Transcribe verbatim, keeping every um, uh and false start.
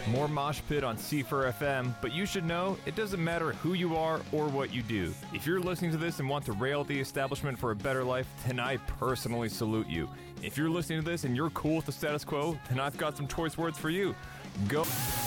More Mosh Pit on C four F M, but you should know it doesn't matter who you are or what you do. If you're listening to this and want to rail at the establishment for a better life, then I personally salute you. If you're listening to this and you're cool with the status quo, then I've got some choice words for you. Go.